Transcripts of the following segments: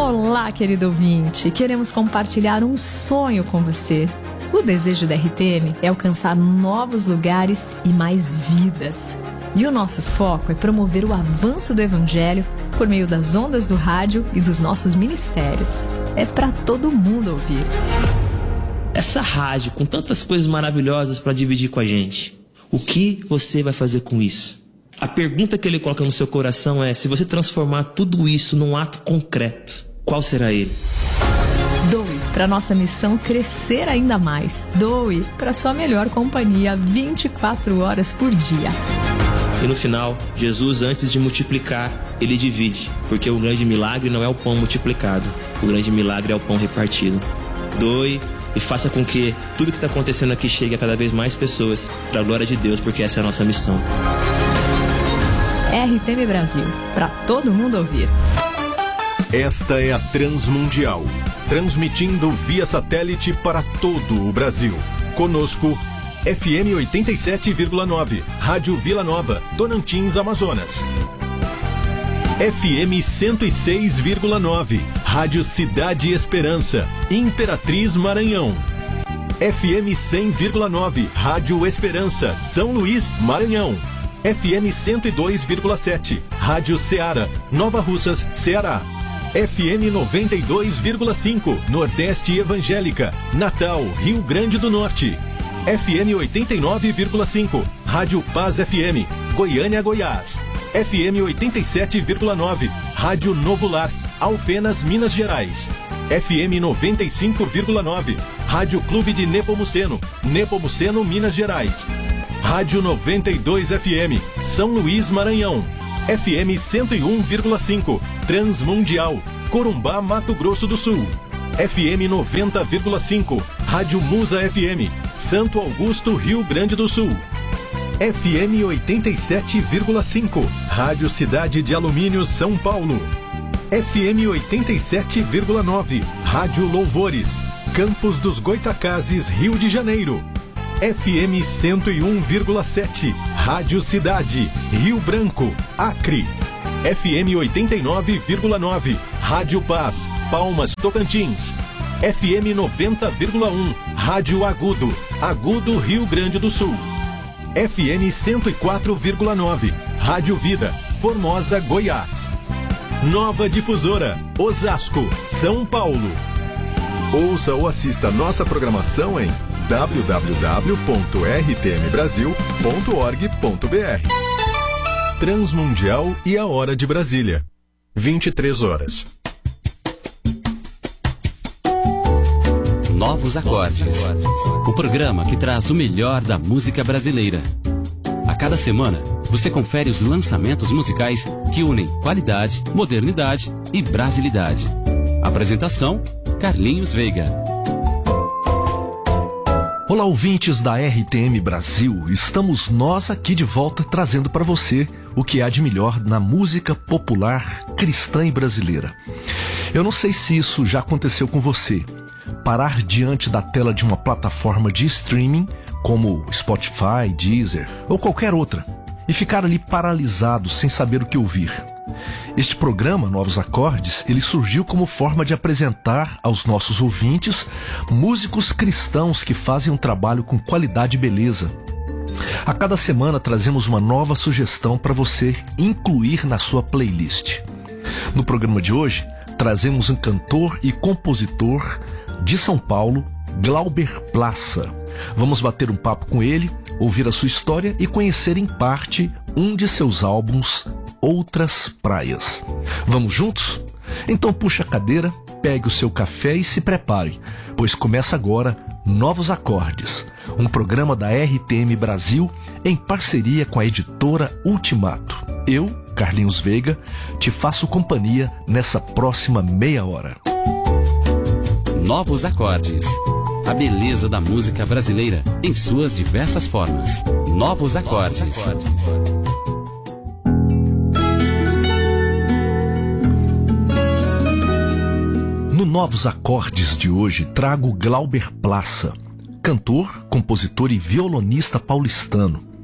Olá, querido ouvinte! Queremos compartilhar um sonho com você. O desejo da RTM é alcançar novos lugares e mais vidas. E o nosso foco é promover o avanço do Evangelho por meio das ondas do rádio e dos nossos ministérios. É para todo mundo ouvir. Essa rádio com tantas coisas maravilhosas para dividir com a gente, o que você vai fazer com isso? A pergunta que ele coloca no seu coração é: se você transformar tudo isso num ato concreto, qual será ele? Doe para nossa missão crescer ainda mais. Doe para sua melhor companhia 24 horas por dia. E no final, Jesus, antes de multiplicar, ele divide, porque o grande milagre não é o pão multiplicado, o grande milagre é o pão repartido. Doe e faça com que tudo que está acontecendo aqui chegue a cada vez mais pessoas, para a glória de Deus, porque essa é a nossa missão. RTM Brasil, para todo mundo ouvir. Esta é a Transmundial, transmitindo via satélite para todo o Brasil. Conosco, FM 87,9, Rádio Vila Nova, Tocantins, Amazonas. FM 106,9, Rádio Cidade Esperança, Imperatriz, Maranhão. FM 100,9, Rádio Esperança, São Luís, Maranhão. FM 102,7, Rádio Ceará, Nova Russas, Ceará. FM 92,5, Nordeste Evangélica, Natal, Rio Grande do Norte. FM 89,5, Rádio Paz FM, Goiânia, Goiás. FM 87,9, Rádio Novo Lar, Alfenas, Minas Gerais. FM 95,9, Rádio Clube de Nepomuceno, Nepomuceno, Minas Gerais. Rádio 92 FM, São Luís, Maranhão. FM 101,5, Transmundial, Corumbá, Mato Grosso do Sul. FM 90,5, Rádio Musa FM, Santo Augusto, Rio Grande do Sul. FM 87,5, Rádio Cidade de Alumínio, São Paulo. FM 87,9, Rádio Louvores, Campos dos Goitacazes, Rio de Janeiro. FM 101,7, Rádio Cidade, Rio Branco, Acre. FM 89,9, Rádio Paz, Palmas, Tocantins. FM 90,1, Rádio Agudo, Agudo, Rio Grande do Sul. FM 104,9, Rádio Vida, Formosa, Goiás. Nova Difusora, Osasco, São Paulo. Ouça ou assista nossa programação em www.rtmbrasil.org.br. Transmundial e a Hora de Brasília, 23 horas. Novos Acordes, o programa que traz o melhor da música brasileira. A cada semana, você confere os lançamentos musicais que unem qualidade, modernidade e brasilidade. Apresentação, Carlinhos Veiga. Olá, ouvintes da RTM Brasil, estamos nós aqui de volta trazendo para você o que há de melhor na música popular cristã e brasileira. Eu não sei se isso já aconteceu com você, parar diante da tela de uma plataforma de streaming, como Spotify, Deezer ou qualquer outra, e ficar ali paralisado sem saber o que ouvir. Este programa, Novos Acordes, ele surgiu como forma de apresentar aos nossos ouvintes músicos cristãos que fazem um trabalho com qualidade e beleza. A cada semana trazemos uma nova sugestão para você incluir na sua playlist. No programa de hoje, trazemos um cantor e compositor de São Paulo, Glauber Plaça. Vamos bater um papo com ele, ouvir a sua história e conhecer em parte um de seus álbuns, Outras Praias. Vamos juntos? Então puxa a cadeira, pegue o seu café e se prepare, pois começa agora Novos Acordes, um programa da RTM Brasil em parceria com a editora Ultimato. Eu, Carlinhos Veiga, te faço companhia nessa próxima meia hora. Novos Acordes, a beleza da música brasileira em suas diversas formas. Novos Acordes. No Novos Acordes de hoje trago Glauber Plaça, cantor, compositor e violonista paulistano.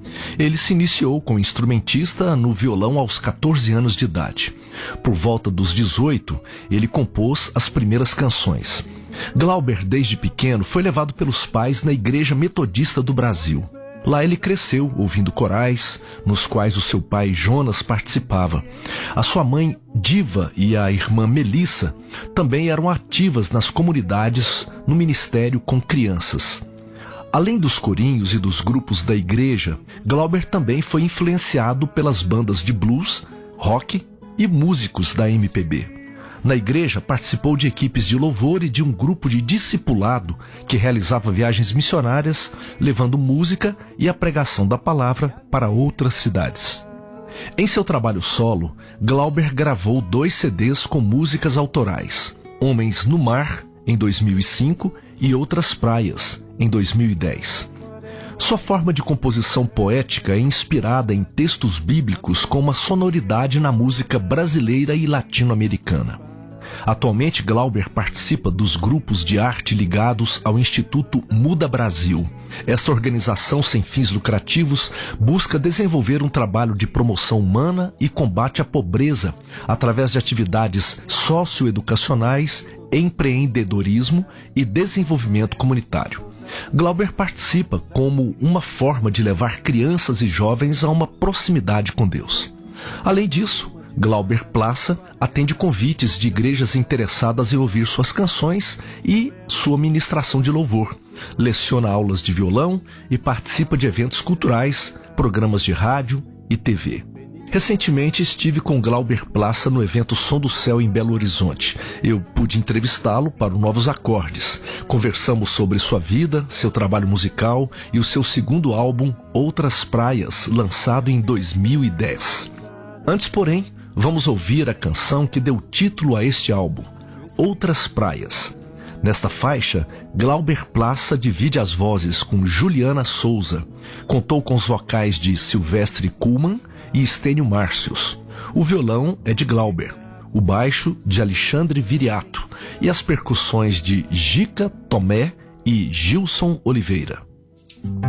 Ele se iniciou como instrumentista no violão aos 14 anos de idade. Por volta dos 18, ele compôs as primeiras canções. Glauber, desde pequeno, foi levado pelos pais na Igreja Metodista do Brasil. Lá ele cresceu ouvindo corais, nos quais o seu pai Jonas participava. A sua mãe Diva e a irmã Melissa também eram ativas nas comunidades no ministério com crianças. Além dos corinhos e dos grupos da igreja, Glauber também foi influenciado pelas bandas de blues, rock e músicos da MPB. Na igreja, participou de equipes de louvor e de um grupo de discipulado que realizava viagens missionárias, levando música e a pregação da palavra para outras cidades. Em seu trabalho solo, Glauber gravou 2 CDs com músicas autorais: Homens no Mar, em 2005, e Outras Praias, em 2010. Sua forma de composição poética é inspirada em textos bíblicos com uma sonoridade na música brasileira e latino-americana. Atualmente, Glauber participa dos grupos de arte ligados ao Instituto Muda Brasil. Esta organização sem fins lucrativos busca desenvolver um trabalho de promoção humana e combate à pobreza através de atividades socioeducacionais, empreendedorismo e desenvolvimento comunitário. Glauber participa como uma forma de levar crianças e jovens a uma proximidade com Deus. Além disso, Glauber Plaça atende convites de igrejas interessadas em ouvir suas canções e sua ministração de louvor. Leciona aulas de violão e participa de eventos culturais, programas de rádio e TV. Recentemente estive com Glauber Plaça no evento Som do Céu em Belo Horizonte. Eu pude entrevistá-lo para o Novos Acordes. Conversamos sobre sua vida, seu trabalho musical e o seu segundo álbum, Outras Praias, lançado em 2010. Antes, porém, vamos ouvir a canção que deu título a este álbum, Outras Praias. Nesta faixa, Glauber Plaça divide as vozes com Juliana Souza. Contou com os vocais de Silvestre Kuhlmann e Estênio Márcios. O violão é de Glauber, o baixo de Alexandre Viriato e as percussões de Gica Tomé e Gilson Oliveira.